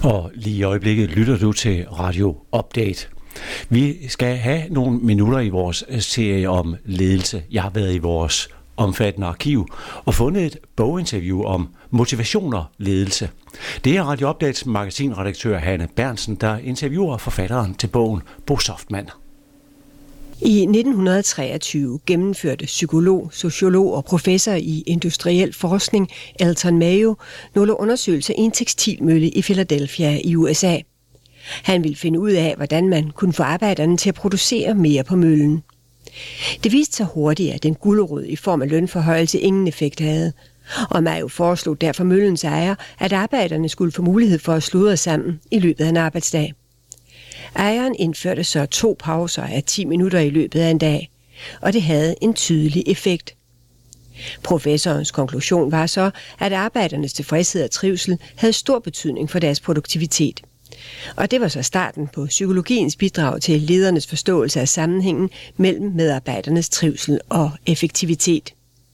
Og lige i øjeblikket lytter du til Radio Update. Vi skal have nogle minutter i vores serie om ledelse. Jeg har været i vores omfattende arkiv og fundet et boginterview om motivation og ledelse. Det er Radio Updates magasinredaktør Hanne Berntsen, der interviewer forfatteren til bogen, Bo Softman. I 1923 gennemførte psykolog, sociolog og professor i industriel forskning Elton Mayo nogle undersøgelser i en tekstilmølle i Philadelphia i USA. Han ville finde ud af, hvordan man kunne få arbejderne til at producere mere på møllen. Det viste sig hurtigt, at en gulerod i form af lønforhøjelse ingen effekt havde, og Mayo foreslog derfor møllens ejer, at arbejderne skulle få mulighed for at sludre sammen i løbet af en arbejdsdag. Ejeren indførte så 2 pauser af 10 minutter i løbet af en dag, og det havde en tydelig effekt. Professorens konklusion var så, at arbejdernes tilfredshed og trivsel havde stor betydning for deres produktivitet. Og det var så starten på psykologiens bidrag til ledernes forståelse af sammenhængen mellem medarbejdernes trivsel og effektivitet.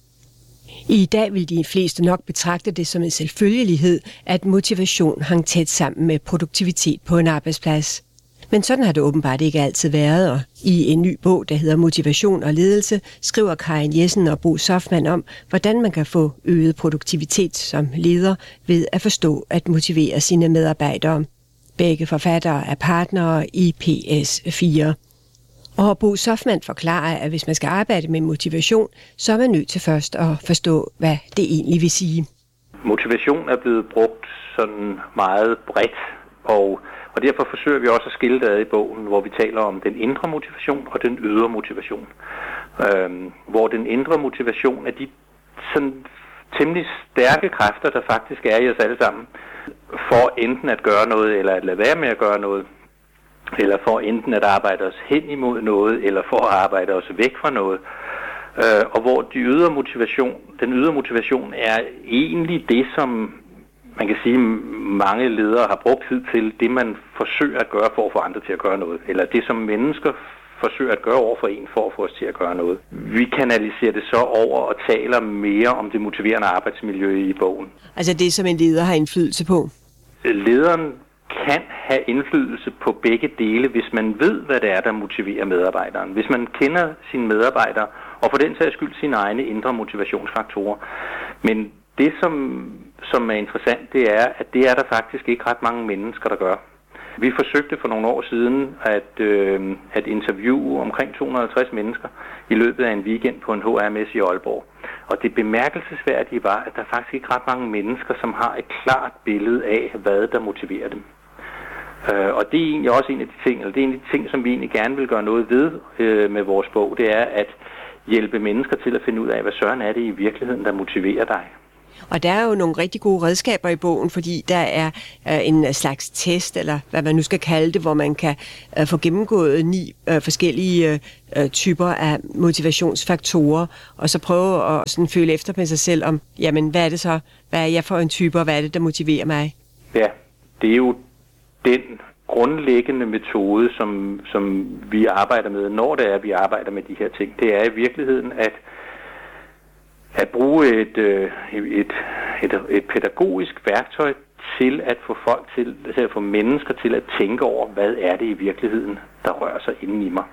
I dag vil de fleste nok betragte det som en selvfølgelighed, at motivation hang tæt sammen med produktivitet på en arbejdsplads. Men sådan har det åbenbart ikke altid været, og i en ny bog, der hedder Motivation og ledelse, skriver Karin Jessen og Bo Softman om, hvordan man kan få øget produktivitet som leder ved at forstå at motivere sine medarbejdere. Begge forfattere er partnere i PS4. Og Bo Softman forklarer, at hvis man skal arbejde med motivation, så er man nødt til først at forstå, hvad det egentlig vil sige. Motivation er blevet brugt sådan meget bredt, og derfor forsøger vi også at skille det ad i bogen, hvor vi taler om den indre motivation og den ydre motivation. Hvor den indre motivation er de sådan temmelig stærke kræfter, der faktisk er i os alle sammen, for enten at gøre noget, eller at lade være med at gøre noget, eller for enten at arbejde os hen imod noget, eller for at arbejde os væk fra noget. Og hvor den ydre motivation er egentlig det, som man kan sige, mange ledere har brugt tid til, det man forsøger at gøre for at få andre til at gøre noget, eller det som mennesker forsøger at gøre over for en for at få os til at gøre noget. Vi kanaliserer det så over og taler mere om det motiverende arbejdsmiljø i bogen. Altså det, som en leder har indflydelse på? Lederen kan have indflydelse på begge dele, hvis man ved, hvad det er, der motiverer medarbejderen. Hvis man kender sine medarbejdere, og for den sags skyld sine egne indre motivationsfaktorer. Men det, som er interessant, det er, at det er der faktisk ikke ret mange mennesker, der gør. Vi forsøgte for nogle år siden at interviewe omkring 250 mennesker i løbet af en weekend på en HRMS i Aalborg. Og det bemærkelsesværdige var, at der faktisk ikke ret mange mennesker, som har et klart billede af, hvad der motiverer dem. Og det er egentlig også en af de ting, eller det er en af de ting, som vi egentlig gerne vil gøre noget ved med vores bog, det er at hjælpe mennesker til at finde ud af, hvad søren er det i virkeligheden, der motiverer dig. Og der er jo nogle rigtig gode redskaber i bogen, fordi der er en slags test, eller hvad man nu skal kalde det, hvor man kan få gennemgået 9 forskellige typer af motivationsfaktorer, og så prøve at sådan føle efter med sig selv om, jamen hvad er det så, hvad er jeg for en type, og hvad er det, der motiverer mig? Ja, det er jo den grundlæggende metode, som vi arbejder med, når det er, vi arbejder med de her ting. Det er i virkeligheden at bruge et pædagogisk værktøj til at få folk til, at få mennesker til at tænke over, hvad er det i virkeligheden, der rører sig inden i mig.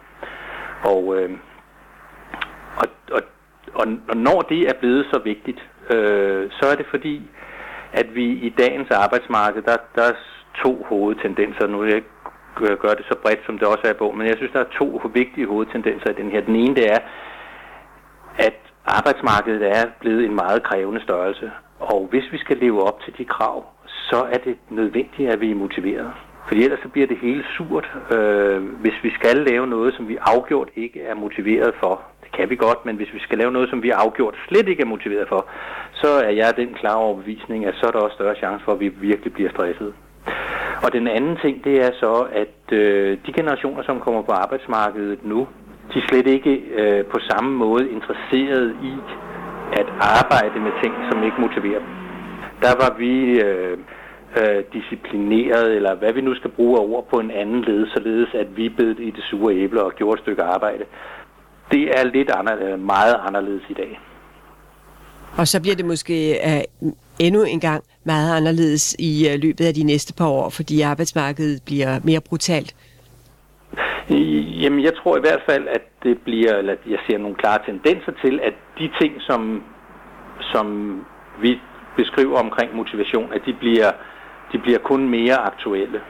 Og når det er blevet så vigtigt, så er det fordi, at vi i dagens arbejdsmarked, der er 2 hovedtendenser. Nu vil jeg ikke gøre det så bredt, som det også er i bogen, men jeg synes, der er 2 vigtige hovedtendenser i den her. Den ene, det er, at arbejdsmarkedet er blevet en meget krævende størrelse, og hvis vi skal leve op til de krav, så er det nødvendigt, at vi er motiveret. Fordi ellers så bliver det hele surt, hvis vi skal lave noget, som vi afgjort ikke er motiveret for. Det kan vi godt, men hvis vi skal lave noget, som vi afgjort slet ikke er motiveret for, så er jeg den klare overbevisning, at så er der også større chance for, at vi virkelig bliver stresset. Og den anden ting, det er så, at de generationer, som kommer på arbejdsmarkedet nu, de er slet ikke på samme måde interesseret i at arbejde med ting, som ikke motiverer dem. Der var vi disciplineret, eller hvad vi nu skal bruge af ord på en anden led, således at vi bed i det sure æble og gjorde et stykke arbejde. Det er lidt meget anderledes i dag. Og så bliver det måske endnu en gang meget anderledes i løbet af de næste par år, fordi arbejdsmarkedet bliver mere brutalt. Jamen, jeg tror i hvert fald, at det bliver, eller jeg ser nogle klare tendenser til, at de ting, som vi beskriver omkring motivation, at de bliver kun mere aktuelle,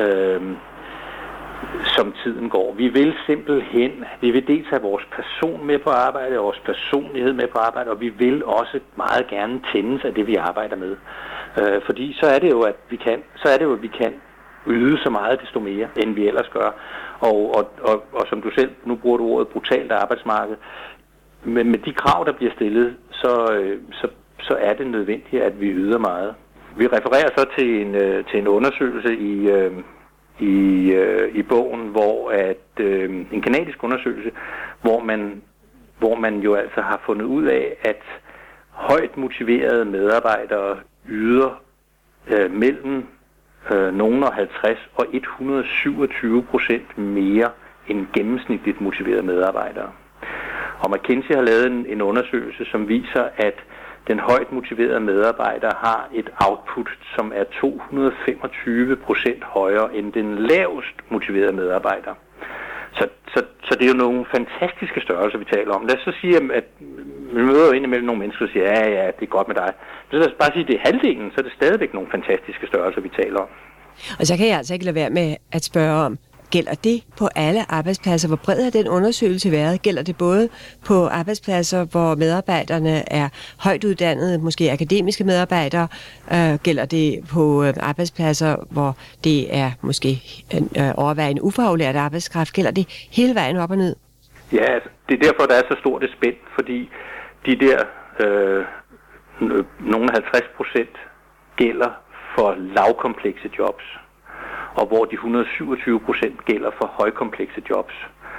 som tiden går. Vi vil simpelthen, vi vil dels have vores person med på arbejde, vores personlighed med på arbejde, og vi vil også meget gerne tændes af det, vi arbejder med. Fordi så er det jo, at vi kan yde så meget, desto mere, end vi ellers gør. Og som du selv, nu bruger du ordet brutalt arbejdsmarked, men med de krav, der bliver stillet, så er det nødvendigt, at vi yder meget. Vi refererer så til en undersøgelse i bogen, hvor en kanadisk undersøgelse, hvor man jo altså har fundet ud af, at højt motiverede medarbejdere yder mellem nogle 50 og 127% mere end gennemsnitligt motiverede medarbejdere. Og McKinsey har lavet en undersøgelse, som viser, at den højt motiverede medarbejder har et output, som er 225% højere end den lavest motiverede medarbejder. Så det er jo nogle fantastiske størrelser, vi taler om. Lad os så sige, at vi møder jo indimellem nogle mennesker, der siger, ja, det er godt med dig. Så lad os bare sige, at det er halvdelen, så er det stadigvæk nogle fantastiske størrelser, vi taler om. Og så kan jeg altså ikke lade være med at spørge om, gælder det på alle arbejdspladser? Hvor bred har den undersøgelse været? Gælder det både på arbejdspladser, hvor medarbejderne er højt uddannede, måske akademiske medarbejdere? Gælder det på arbejdspladser, hvor det er måske overvejende ufaglært arbejdskraft? Gælder det hele vejen op og ned? Ja, altså, det er derfor, der er så stort et spænd, fordi de der nogle 50% gælder for lavkomplekse jobs, og hvor de 127% gælder for højkomplekse jobs.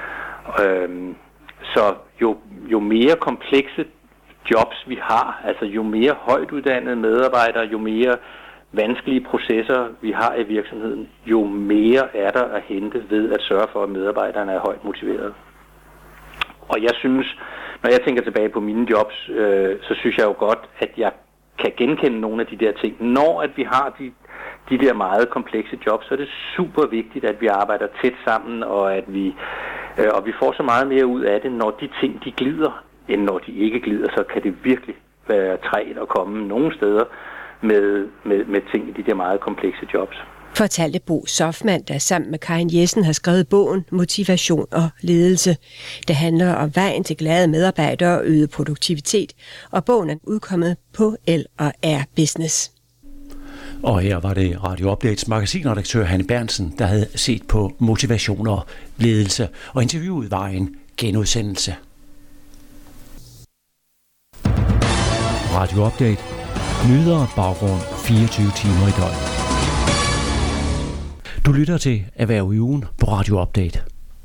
Så jo mere komplekse jobs vi har, altså jo mere højt uddannede medarbejdere, jo mere vanskelige processer vi har i virksomheden, jo mere er der at hente ved at sørge for, at medarbejderne er højt motiverede. Og jeg synes, når jeg tænker tilbage på mine jobs, så synes jeg jo godt, at jeg kan genkende nogle af de der ting. Når at vi har de der meget komplekse jobs, så er det super vigtigt, at vi arbejder tæt sammen, og at vi får så meget mere ud af det, når de ting de glider, end når de ikke glider, så kan det virkelig være trægt at komme nogle steder med ting i de der meget komplekse jobs. Fortalte Bo Soffmann, der sammen med Karin Jessen har skrevet bogen Motivation og ledelse. Det handler om vejen til glade medarbejdere og øget produktivitet, og bogen er udkommet på L&R Business. Og her var det Radio Updates magasinredaktør Hanne Berntsen, der havde set på motivation og ledelse, og interviewet var en genudsendelse. Radio Update. Nyheder og baggrund 24 timer i døgnet. Du lytter til Erhverv i ugen på Radio Update.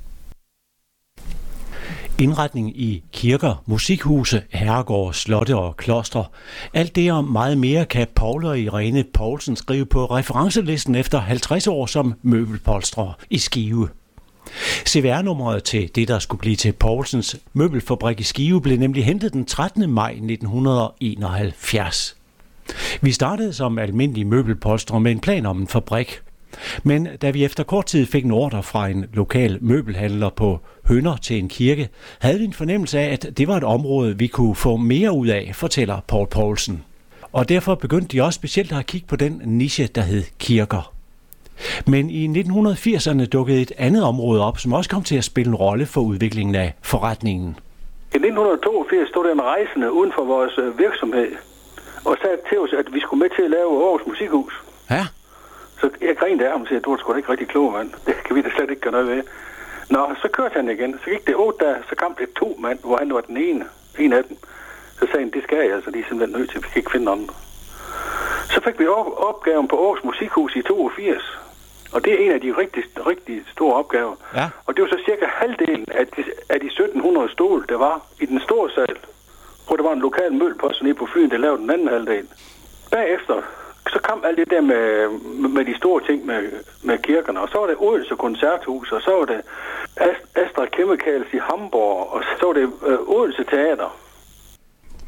Indretning i kirker, musikhuse, herregårde, slotte og klostre. Alt det og meget mere kan Paul og Irene Poulsen skrive på referencelisten efter 50 år som møbelpolstrer i Skive. CVR-nummeret til det, der skulle blive til Poulsens møbelfabrik i Skive, blev nemlig hentet den 13. maj 1971. Vi startede som almindelige møbelpolstrer med en plan om en fabrik. Men da vi efter kort tid fik en ordre fra en lokal møbelhandler på Hønder til en kirke, havde vi en fornemmelse af, at det var et område, vi kunne få mere ud af, fortæller Paul Poulsen. Og derfor begyndte de også specielt at kigge på den niche, der hed kirker. Men i 1980'erne dukkede et andet område op, som også kom til at spille en rolle for udviklingen af forretningen. I 1982 stod der en rejsende uden for vores virksomhed og sagde til os, at vi skulle med til at lave Aarhus Musikhus. Ja. Så jeg grinede af ham og sagde, du er sgu da ikke rigtig klog, mand. Det kan vi da slet ikke gøre noget ved. Nå, så kørte han igen. Så gik det 8 dage, så kom det 2 mand, hvor han var den ene. En af dem. Så sagde han, det skal jeg, altså de er simpelthen nødt til, vi kan ikke finde andre. Så fik vi opgaven på Aarhus Musikhus i 82. Og det er en af de rigtig store opgaver. Ja. Og det var så cirka halvdelen af de 1700 stole, der var i den store sal. Hvor der var en lokal møbelpost nede på Fyn, der lavede den anden halvdel. Bagefter så kom alt det der med de store ting med kirkerne, og så var det Odense Koncerthus, og så var det Astra Chemicals i Hamburg, og så var det Odense Teater.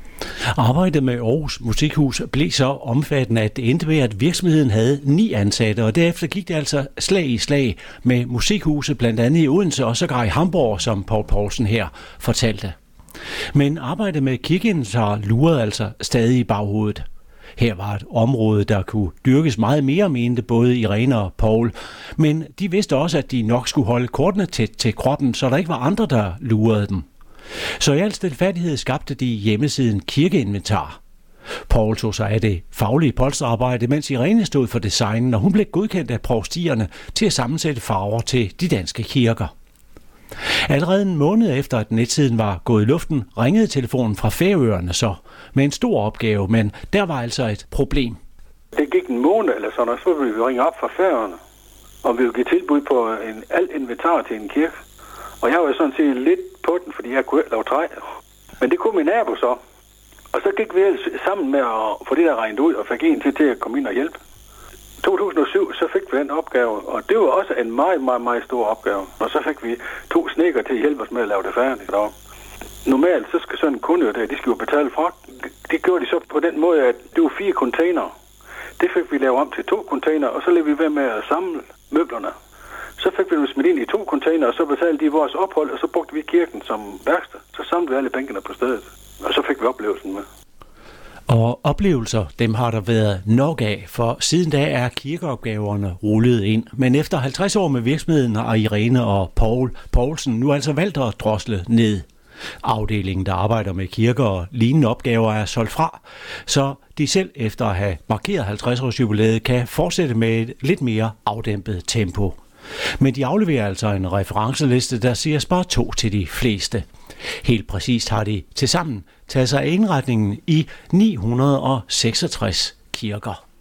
Arbejdet med Aarhus Musikhus blev så omfattende, at det endte med, at virksomheden havde 9 ansatte, og derefter gik det altså slag i slag med musikhuset, blandt andet i Odense og sågar i Hamburg, som Poul Poulsen her fortalte. Men arbejdet med kirkeinventar lurede altså stadig i baghovedet. Her var et område, der kunne dyrkes meget mere, mente både Irene og Poul, men de vidste også, at de nok skulle holde kortene tæt til kroppen, så der ikke var andre, der lurede dem. Så i al stilfærdighed skabte de hjemmesiden Kirkeinventar. Poul tog sig af det faglige polsterarbejde, mens Irene stod for designen, og hun blev godkendt af provstierne til at sammensætte farver til de danske kirker. Allerede en måned efter, at netsiden var gået i luften, ringede telefonen fra Færøerne så med en stor opgave, men der var altså et problem. Det gik en måned eller sådan, og så ville vi ringe op fra Færøerne, og vi ville give tilbud på alt inventar til en kirke. Og jeg var sådan set lidt på den, fordi jeg kunne ikke lave træ. Men det kunne min nabo så. Og så gik vi sammen med at få det der regnet ud, og fik en til at komme ind og hjælpe. 2007, så fik vi den opgave, og det var også en meget, meget, meget stor opgave. Og så fik vi 2 snedkere til at hjælpe os med at lave det færdigt. Normalt, så skal sådan en kunde jo de skal jo betale fragt. Det gjorde de så på den måde, at det var 4 containere. Det fik vi lavet om til 2 containere, og så lavede vi ved med at samle møblerne. Så fik vi dem smidt ind i 2 containere, og så betalte de vores ophold, og så brugte vi kirken som værksted. Så samlede vi alle bænkene på stedet, og så fik vi oplevelsen med. Og oplevelser, dem har der været nok af, for siden da er kirkeopgaverne rullet ind. Men efter 50 år med virksomheden har Irene og Poul Poulsen nu altså valgt at drosle ned. Afdelingen, der arbejder med kirker og lignende opgaver, er solgt fra, så de selv efter at have markeret 50-års jubilæet kan fortsætte med et lidt mere afdæmpet tempo. Men de afleverer altså en referenceliste, der siger spar 2 til de fleste. Helt præcist har de tilsammen taget sig af indretningen i 966 kirker.